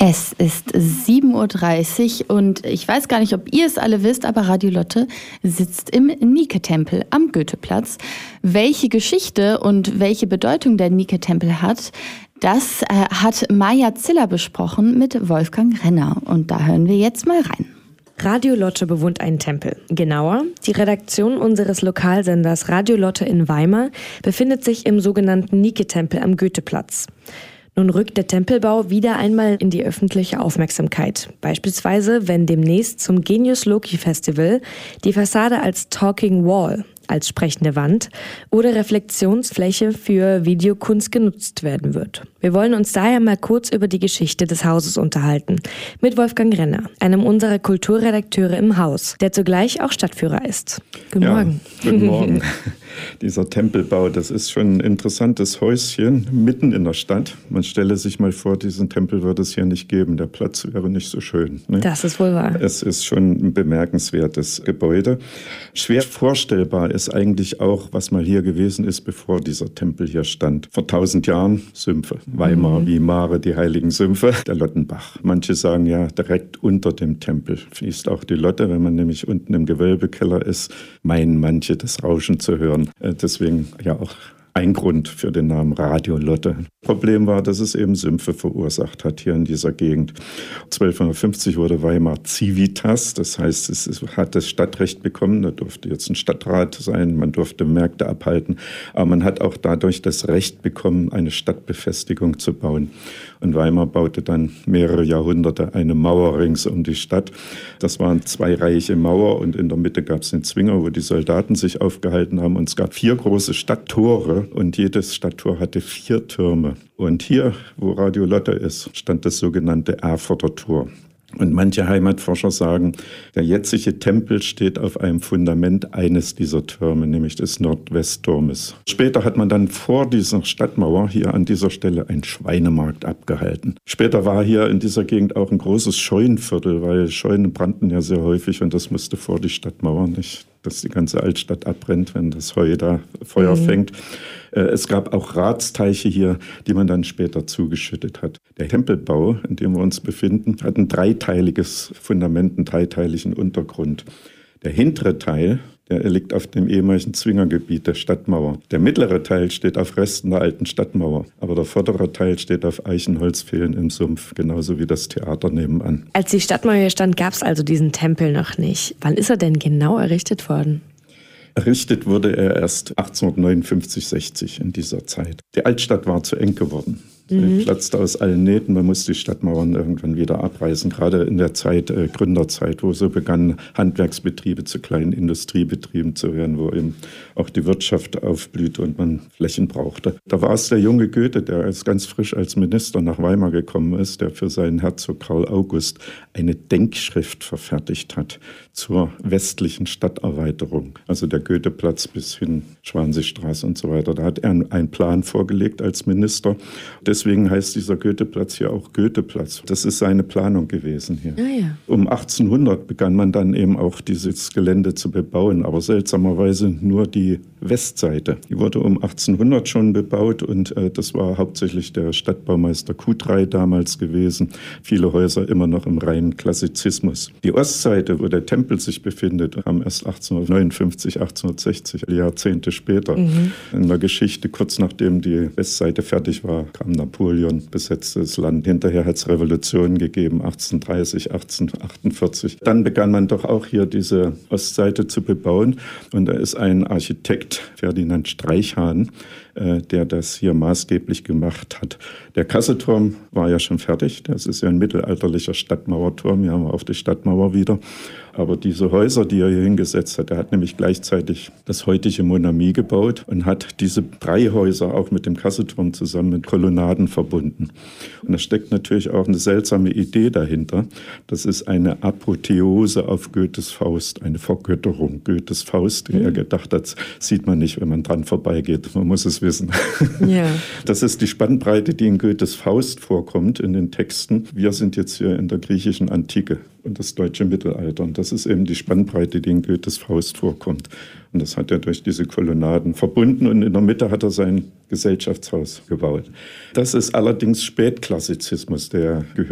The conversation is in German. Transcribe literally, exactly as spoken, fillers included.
Es ist sieben Uhr dreißig und ich weiß gar nicht, ob ihr es alle wisst, aber Radio Lotte sitzt im Nike-Tempel am Goetheplatz. Welche Geschichte und welche Bedeutung der Nike-Tempel hat, das äh, hat Maja Ziller besprochen mit Wolfgang Renner. Und da hören wir jetzt mal rein. Radio Lotte bewohnt einen Tempel. Genauer, die Redaktion unseres Lokalsenders Radio Lotte in Weimar befindet sich im sogenannten Nike-Tempel am Goetheplatz. Nun rückt der Tempelbau wieder einmal in die öffentliche Aufmerksamkeit. Beispielsweise, wenn demnächst zum Genius Loci Festival die Fassade als Talking Wall, als sprechende Wand oder Reflexionsfläche für Videokunst genutzt werden wird. Wir wollen uns daher mal kurz über die Geschichte des Hauses unterhalten. Mit Wolfgang Renner, einem unserer Kulturredakteure im Haus, der zugleich auch Stadtführer ist. Guten ja, Morgen. Guten Morgen. Dieser Tempelbau, das ist schon ein interessantes Häuschen mitten in der Stadt. Man stelle sich mal vor, diesen Tempel würde es hier nicht geben. Der Platz wäre nicht so schön. Ne? Das ist wohl wahr. Es ist schon ein bemerkenswertes Gebäude. Schwer vorstellbar ist eigentlich auch, was mal hier gewesen ist, bevor dieser Tempel hier stand. Vor tausend Jahren Sümpfe. Weimar, mhm. wie Mare, die heiligen Sümpfe. Der Lottenbach. Manche sagen ja, direkt unter dem Tempel fließt auch die Lotte. Wenn man nämlich unten im Gewölbekeller ist, meinen manche, das Rauschen zu hören. Deswegen ja auch ein Grund für den Namen Radio Lotte. Problem war, dass es eben Sümpfe verursacht hat hier in dieser Gegend. zwölfhundertfünfzig wurde Weimar Civitas, das heißt, es hat das Stadtrecht bekommen. Da durfte jetzt ein Stadtrat sein, man durfte Märkte abhalten. Aber man hat auch dadurch das Recht bekommen, eine Stadtbefestigung zu bauen. Und Weimar baute dann mehrere Jahrhunderte eine Mauer rings um die Stadt. Das waren zwei reiche Mauer und in der Mitte gab es den Zwinger, wo die Soldaten sich aufgehalten haben. Und es gab vier große Stadttore und jedes Stadttor hatte vier Türme. Und hier, wo Radio Lotte ist, stand das sogenannte Erfurter Tor. Und manche Heimatforscher sagen, der jetzige Tempel steht auf einem Fundament eines dieser Türme, nämlich des Nordwestturmes. Später hat man dann vor dieser Stadtmauer hier an dieser Stelle einen Schweinemarkt abgehalten. Später war hier in dieser Gegend auch ein großes Scheunenviertel, weil Scheunen brannten ja sehr häufig und das musste vor die Stadtmauer, nicht, dass die ganze Altstadt abbrennt, wenn das Heu da Feuer mhm. fängt. Es gab auch Ratsteiche hier, die man dann später zugeschüttet hat. Der Tempelbau, in dem wir uns befinden, hat ein dreiteiliges Fundament, einen dreiteiligen Untergrund. Der hintere Teil, der liegt auf dem ehemaligen Zwingergebiet der Stadtmauer. Der mittlere Teil steht auf Resten der alten Stadtmauer, aber der vordere Teil steht auf Eichenholzpfählen im Sumpf, genauso wie das Theater nebenan. Als die Stadtmauer hier stand, gab es also diesen Tempel noch nicht. Wann ist er denn genau errichtet worden? Errichtet wurde er erst achtzehnhundertneunundfünfzig, sechzig in dieser Zeit. Die Altstadt war zu eng geworden. Sie mhm. platzte aus allen Nähten, man musste die Stadtmauern irgendwann wieder abreißen. Gerade in der Zeit, äh, Gründerzeit, wo so begannen, Handwerksbetriebe zu kleinen Industriebetrieben zu werden, wo eben auch die Wirtschaft aufblühte und man Flächen brauchte. Da war es der junge Goethe, der als ganz frisch als Minister nach Weimar gekommen ist, der für seinen Herzog Karl August eine Denkschrift verfertigt hat zur westlichen Stadterweiterung. Also der Goetheplatz bis hin Schwanseestraße und so weiter. Da hat er einen Plan vorgelegt als Minister. Deswegen heißt dieser Goetheplatz hier auch Goetheplatz. Das ist seine Planung gewesen hier. Ah, ja. Um achtzehnhundert begann man dann eben auch dieses Gelände zu bebauen, aber seltsamerweise nur die Westseite. Die wurde um achtzehnhundert schon bebaut und äh, das war hauptsächlich der Stadtbaumeister Kudrey damals gewesen. Viele Häuser immer noch im reinen Klassizismus. Die Ostseite, wo der Tempel sich befindet, kam erst achtzehnhundertneunundfünfzig, achtzehnhundertsechzig, Jahrzehnte später. Mhm. In der Geschichte, kurz nachdem die Westseite fertig war, kam Napoleon, besetzte das Land. Hinterher hat es Revolutionen gegeben, achtzehnhundertdreißig, achtzehnhundertachtundvierzig. Dann begann man doch auch hier diese Ostseite zu bebauen. Und da ist ein Architekt, Ferdinand Streichhahn, äh, der das hier maßgeblich gemacht hat. Der Kasseturm war ja schon fertig. Das ist ja ein mittelalterlicher Stadtmauerturm. Hier haben wir auch die Stadtmauer wieder. Aber diese Häuser, die er hier hingesetzt hat, er hat nämlich gleichzeitig das heutige Monami gebaut und hat diese drei Häuser auch mit dem Kasseturm zusammen mit Kolonnaden verbunden. Und da steckt natürlich auch eine seltsame Idee dahinter. Das ist eine Apotheose auf Goethes Faust, eine Vergötterung. Goethes Faust, die mhm. er gedacht hat, sieht man nicht, wenn man dran vorbeigeht. Man muss es wissen. Ja. Das ist die Spannbreite, die in Goethes Faust vorkommt in den Texten. Wir sind jetzt hier in der griechischen Antike und das deutsche Mittelalter. Und das ist eben die Spannbreite, die in Goethes Faust vorkommt. Und das hat er durch diese Kolonnaden verbunden und in der Mitte hat er sein Gesellschaftshaus gebaut. Das ist allerdings Spätklassizismus, der gehört